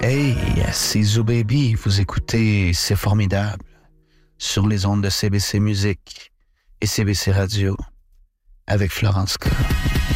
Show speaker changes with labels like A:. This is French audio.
A: Hey, c'est Zoo Baby, vous écoutez C'est Formidable sur les ondes de CBC Musique et CBC Radio avec Florence K.